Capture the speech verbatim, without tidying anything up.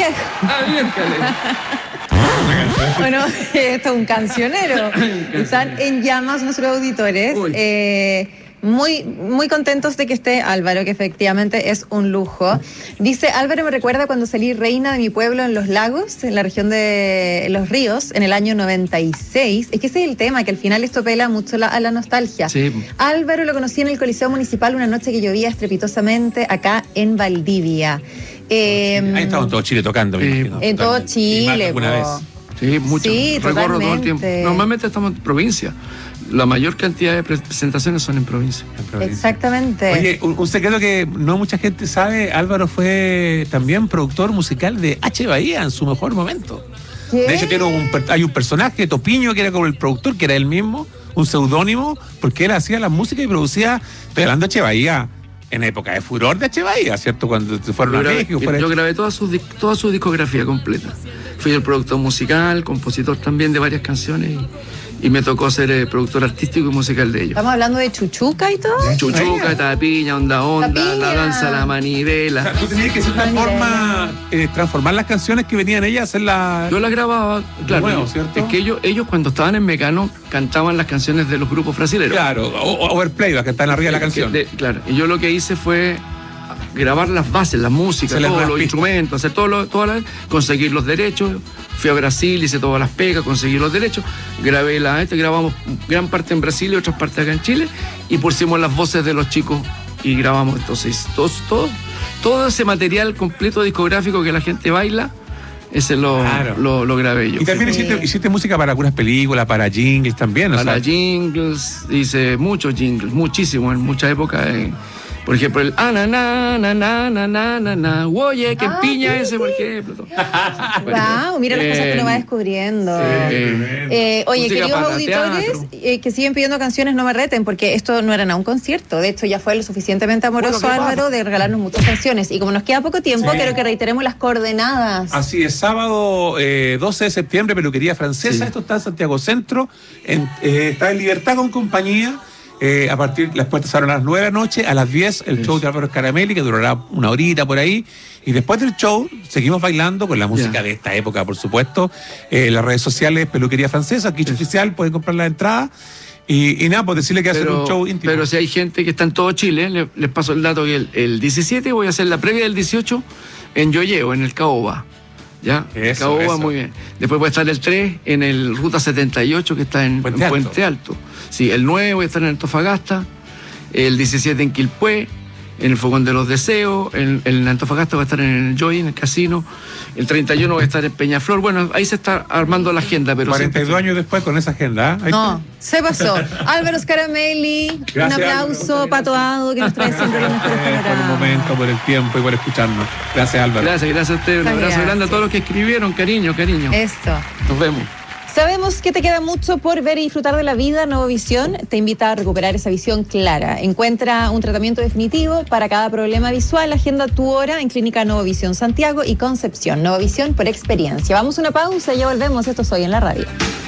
viejo. Ah, miércoles. Bueno, esto es un cancionero. Están en llamas nuestros auditores. Eh, muy, muy contentos de que esté Álvaro, que efectivamente es un lujo. Dice, Álvaro me recuerda cuando salí reina de mi pueblo en Los Lagos, en la región de Los Ríos, en el año noventa y seis. Es que ese es el tema, que al final esto pela mucho la, a la nostalgia. Sí. Álvaro lo conocí en el Coliseo Municipal una noche que llovía estrepitosamente acá en Valdivia. Eh, Ahí estaba en todo Chile tocando, me imagino. En todo Chile, alguna vez. po. Sí, mucho. Sí, Recorro todo el tiempo. totalmente. Normalmente estamos en provincia. La mayor cantidad de presentaciones son en provincia. En provincia. Exactamente. Oye, un, un secreto que no mucha gente sabe, Álvaro fue también productor musical de H. Bahía en su mejor momento. ¿Qué? De hecho, tiene un, hay un personaje, Topiño, que era como el productor, que era él mismo, un seudónimo, porque él hacía la música y producía, estoy hablando de H. Bahía, en época de furor de H. Bahía, ¿cierto? Cuando se fueron Yo a grabé, México. yo fuera de- grabé toda su, dis- toda su discografía completa. Fui el productor musical, compositor también de varias canciones y, y me tocó ser eh, productor artístico y musical de ellos. Estamos hablando de Chuchuca y todo. Chuchuca, Tapiña, Onda Onda, Tapiña. La Danza, La O sea, Manivela. tú tenías que de cierta forma eh, transformar las canciones que venían ellas, hacerlas. Yo las grababa, claro. nuevo, ¿cierto? Es que ellos, ellos cuando estaban en Mecano cantaban las canciones de los grupos brasileños. Claro, o- o- overplay, las que están arriba de la canción. De- claro, y yo lo que hice fue grabar las bases, la música, Se les todos los repite. instrumentos, hacer todo lo, todas las- conseguir los derechos. Fui a Brasil, hice todas las pegas, conseguí los derechos, grabé la este, grabamos gran parte en Brasil y otras partes acá en Chile, y pusimos las voces de los chicos y grabamos entonces todo, todo, todo ese material completo discográfico que la gente baila, ese lo, Claro. lo, lo grabé yo. Y también Sí. hiciste, hiciste música para algunas películas, para jingles también, o Para sea, jingles, hice muchos jingles, muchísimos, en muchas épocas. eh, por ejemplo, el ah, na, na, na, na, na, na, na, na, oye, que Ah, piña sí, ese, sí. por ejemplo. Wow, mira las cosas que uno va descubriendo. Eh, Eh, oye, música queridos para auditores teatro. eh, que siguen pidiendo canciones, no me reten, porque esto no era nada un concierto. De hecho, ya fue lo suficientemente amoroso, Bueno, ¿qué pasa? Álvaro, de regalarnos muchas canciones. Y como nos queda poco tiempo, Sí. quiero que reiteremos las coordenadas. así es, sábado eh, doce de septiembre, peluquería francesa, Sí. esto está en Santiago Centro, en, eh, está en Libertad con compañía, eh, a partir, las puertas se abren a las nueve de la noche, a las diez el Eso. show de Álvaro Scaramelli, que durará una horita por ahí, y después del show seguimos bailando con la música Ya. de esta época, por supuesto, eh, las redes sociales, peluquería francesa, Quiche Oficial, pueden comprar la entrada, y, y nada, pues decirle que hacen Pero, un show íntimo. pero si hay gente que está en todo Chile, le- les paso el dato que el, el diecisiete voy a hacer la previa del dieciocho en Yoyeo, en el Caoba. ¿Ya? Eso, Caoba, eso. muy bien. Después voy a estar el tres en el Ruta setenta y ocho, que está en Puente en Alto. Puente Alto. Sí, el nueve voy a estar en Antofagasta, el diecisiete en Quilpué, en el Fogón de los Deseos, en, en Antofagasta voy a estar en el Joy, en el casino, el treinta y uno voy a estar en Peñaflor. Bueno, ahí se está armando la agenda, pero cuarenta y dos siempre- años después con esa agenda. ¿eh? Ahí No, se pasó. Álvaro Scaramelli, un Gracias, aplauso Álvaro. patuado que nos trae siempre los mejores Eh, por el panoramas. momento, por el tiempo y por escucharnos. Gracias, Álvaro. Gracias, gracias a ustedes. Un Muchas abrazo gracias. grande a todos los que escribieron. Cariño, cariño. Esto. Nos vemos. Sabemos que te queda mucho por ver y disfrutar de la vida. Novovisión te invita a recuperar esa visión clara. Encuentra un tratamiento definitivo para cada problema visual. Agenda tu hora en Clínica Novovisión Santiago y Concepción. Novovisión por experiencia. Vamos a una pausa y ya volvemos. Esto es Hoy en la Radio.